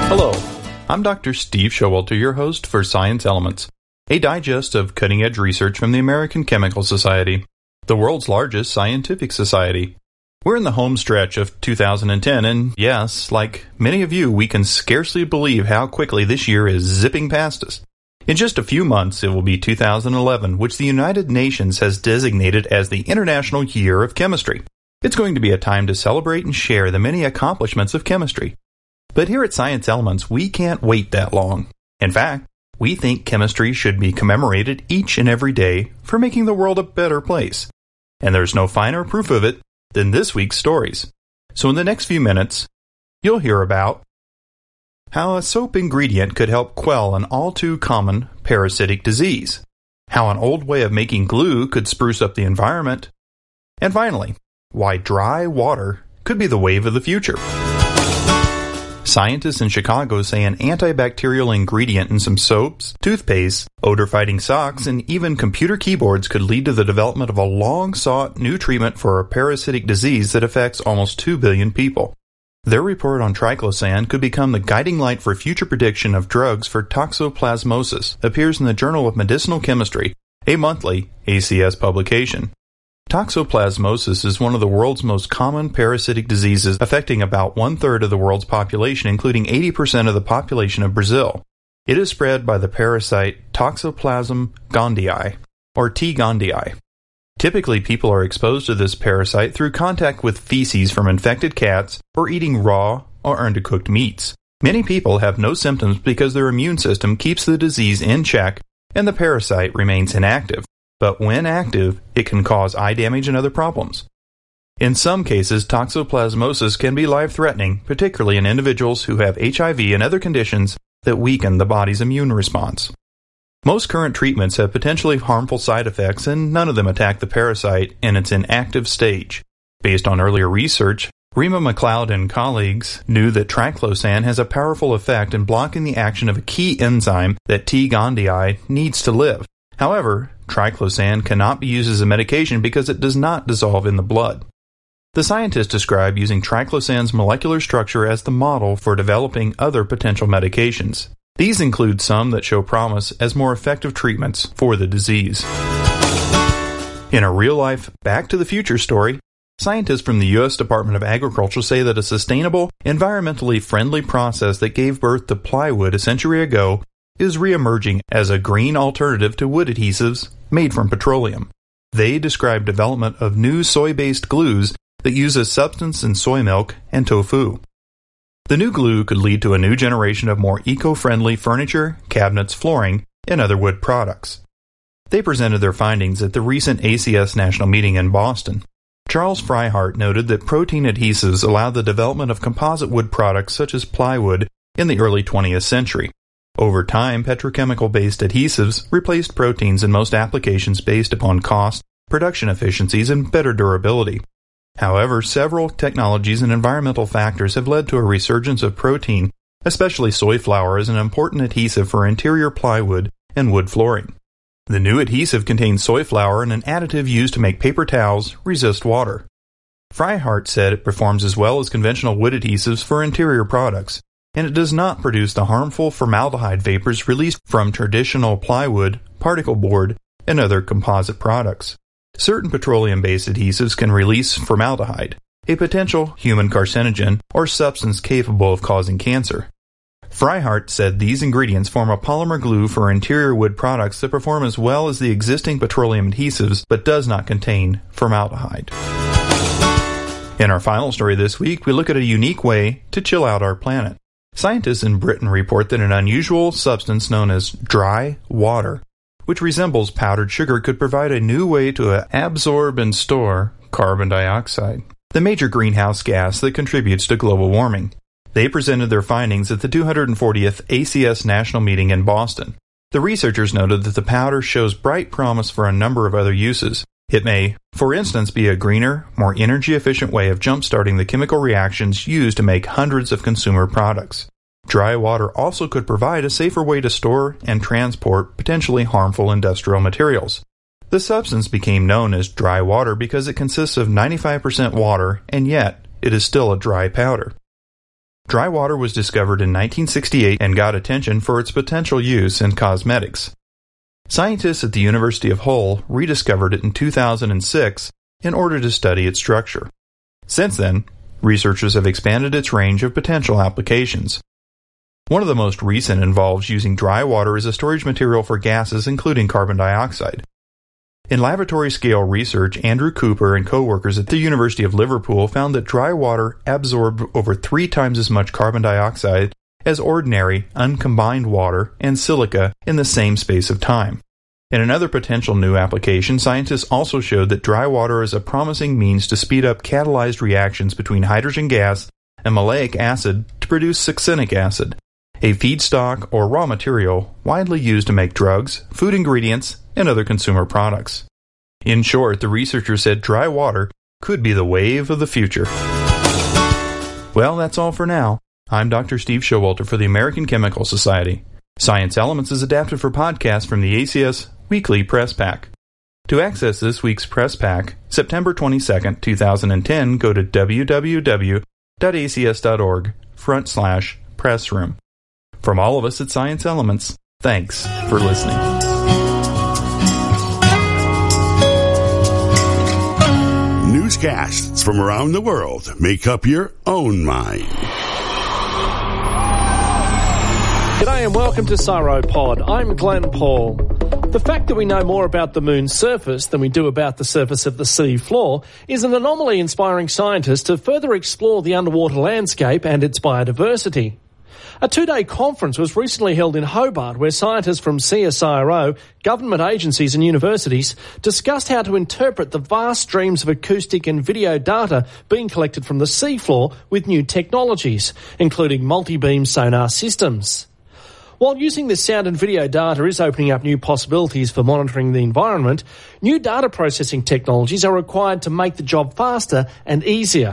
Hello, I'm Dr. Steve Showalter, your host for Science Elements, a digest of cutting-edge research from the American Chemical Society, the world's largest scientific society. We're in the home stretch of 2010, and yes, like many of you, we can scarcely believe how quickly this year is zipping past us. In just a few months, it will be 2011, which the United Nations has designated as the International Year of Chemistry. It's going to be a time to celebrate and share the many accomplishments of chemistry. But here at Science Elements, we can't wait that long. In fact, we think chemistry should be commemorated each and every day for making the world a better place. And there's no finer proof of it than this week's stories. So in the next few minutes, you'll hear about how a soap ingredient could help quell an all-too-common parasitic disease, how an old way of making glue could spruce up the environment, and finally, why dry water could be the wave of the future. Scientists in Chicago say an antibacterial ingredient in some soaps, toothpaste, odor-fighting socks, and even computer keyboards could lead to the development of a long-sought new treatment for a parasitic disease that affects almost 2 billion people. Their report on triclosan could become the guiding light for future prediction of drugs for toxoplasmosis, appears in the Journal of Medicinal Chemistry, a monthly ACS publication. Toxoplasmosis is one of the world's most common parasitic diseases, affecting about 1/3 of the world's population, including 80% of the population of Brazil. It is spread by the parasite Toxoplasma gondii, or T. gondii. Typically, people are exposed to this parasite through contact with feces from infected cats or eating raw or undercooked meats. Many people have no symptoms because their immune system keeps the disease in check and the parasite remains inactive. But when active, it can cause eye damage and other problems. In some cases, toxoplasmosis can be life-threatening, particularly in individuals who have HIV and other conditions that weaken the body's immune response. Most current treatments have potentially harmful side effects, and none of them attack the parasite in its inactive stage. Based on earlier research, Rima McLeod and colleagues knew that triclosan has a powerful effect in blocking the action of a key enzyme that T. gondii needs to live. However, triclosan cannot be used as a medication because it does not dissolve in the blood. The scientists describe using triclosan's molecular structure as the model for developing other potential medications. These include some that show promise as more effective treatments for the disease. In a real-life Back to the Future story, scientists from the U.S. Department of Agriculture say that a sustainable, environmentally friendly process that gave birth to plywood a century ago is re-emerging as a green alternative to wood adhesives made from petroleum. They describe development of new soy-based glues that use a substance in soy milk and tofu. The new glue could lead to a new generation of more eco-friendly furniture, cabinets, flooring, and other wood products. They presented their findings at the recent ACS National Meeting in Boston. Charles Freihardt noted that protein adhesives allowed the development of composite wood products such as plywood in the early 20th century. Over time, petrochemical-based adhesives replaced proteins in most applications based upon cost, production efficiencies, and better durability. However, several technologies and environmental factors have led to a resurgence of protein, especially soy flour as an important adhesive for interior plywood and wood flooring. The new adhesive contains soy flour and an additive used to make paper towels resist water. Freihardt said it performs as well as conventional wood adhesives for interior products, and it does not produce the harmful formaldehyde vapors released from traditional plywood, particle board, and other composite products. Certain petroleum-based adhesives can release formaldehyde, a potential human carcinogen or substance capable of causing cancer. Freihardt said these ingredients form a polymer glue for interior wood products that perform as well as the existing petroleum adhesives but does not contain formaldehyde. In our final story this week, we look at a unique way to chill out our planet. Scientists in Britain report that an unusual substance known as dry water, which resembles powdered sugar, could provide a new way to absorb and store carbon dioxide, the major greenhouse gas that contributes to global warming. They presented their findings at the 240th ACS National Meeting in Boston. The researchers noted that the powder shows bright promise for a number of other uses. It may, for instance, be a greener, more energy-efficient way of jump-starting the chemical reactions used to make hundreds of consumer products. Dry water also could provide a safer way to store and transport potentially harmful industrial materials. The substance became known as dry water because it consists of 95% water, and yet it is still a dry powder. Dry water was discovered in 1968 and got attention for its potential use in cosmetics. Scientists at the University of Hull rediscovered it in 2006 in order to study its structure. Since then, researchers have expanded its range of potential applications. One of the most recent involves using dry water as a storage material for gases including carbon dioxide. In laboratory-scale research, Andrew Cooper and co-workers at the University of Liverpool found that dry water absorbed over 3 times as much carbon dioxide as ordinary, uncombined water and silica in the same space of time. In another potential new application, scientists also showed that dry water is a promising means to speed up catalyzed reactions between hydrogen gas and maleic acid to produce succinic acid, a feedstock or raw material widely used to make drugs, food ingredients, and other consumer products. In short, the researchers said dry water could be the wave of the future. Well, that's all for now. I'm Dr. Steve Showalter for the American Chemical Society. Science Elements is adapted for podcast from the ACS Weekly Press Pack. To access this week's Press Pack, September 22, 2010, go to www.acs.org/pressroom. From all of us at Science Elements, thanks for listening. Newscasts from around the world make up your own mind. G'day and welcome to Cyropod. I'm Glenn Paul. The fact that we know more about the moon's surface than we do about the surface of the sea floor is an anomaly inspiring scientists to further explore the underwater landscape and its biodiversity. A 2-day conference was recently held in Hobart where scientists from CSIRO, government agencies and universities discussed how to interpret the vast streams of acoustic and video data being collected from the seafloor with new technologies, including multi-beam sonar systems. While using this sound and video data is opening up new possibilities for monitoring the environment, new data processing technologies are required to make the job faster and easier.